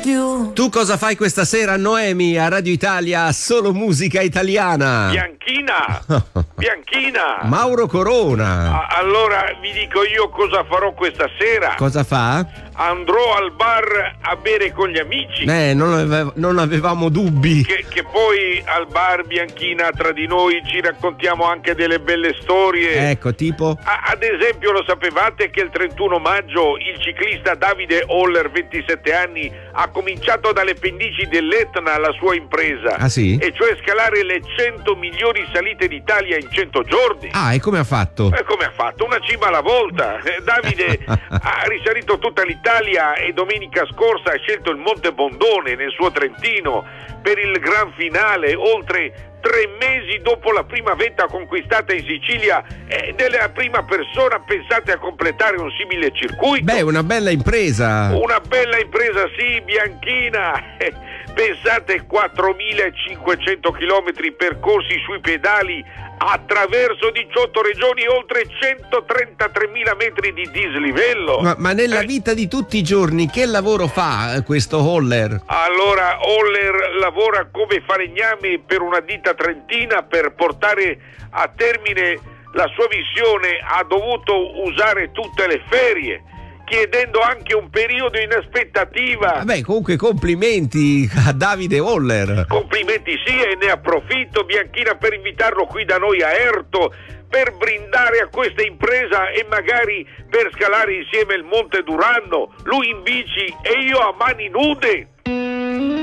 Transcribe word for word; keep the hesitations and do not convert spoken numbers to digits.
più. Tu cosa fai questa sera, Noemi, a Radio Italia? Solo musica italiana. Bianchina, Bianchina. Mauro Corona. A- allora vi dico io cosa farò questa sera. Cosa fa? Andrò al bar a bere con gli amici. Eh, non, ave- non avevamo dubbi. Che, che poi al bar, Bianchina, tra di noi ci raccontiamo anche delle belle storie. Ecco, tipo? A- ad esempio, lo sapevate che il trentuno maggio il ciclista Davide Oller, ventisette anni, ha cominciato dalle pendici dell'Etna la sua impresa. Ah, sì? E cioè scalare le cento migliori salite d'Italia in cento giorni. Ah, e come ha fatto? E come ha fatto? Una cima alla volta. Eh, Davide ha risalito tutta l'Italia e domenica scorsa ha scelto il Monte Bondone nel suo Trentino per il gran finale, oltre tre mesi dopo la prima vetta conquistata in Sicilia, ed è la prima persona, pensate, a completare un simile circuito. Beh, una bella impresa. Una bella impresa, sì, Bianchina. Pensate, quattromilacinquecento chilometri percorsi sui pedali attraverso diciotto regioni, oltre centotrentatremila metri di dislivello. Ma, ma nella Eh, vita di tutti i giorni che lavoro fa eh, questo Holler? Allora, Oller lavora come falegname per una ditta trentina per portare a termine la sua missione. Ha dovuto usare tutte le ferie, chiedendo anche un periodo in aspettativa. Vabbè, comunque complimenti a Davide Holler. Complimenti, sì, e ne approfitto, Bianchina, per invitarlo qui da noi a Erto per brindare a questa impresa e magari per scalare insieme il Monte Duranno, lui in bici e io a mani nude.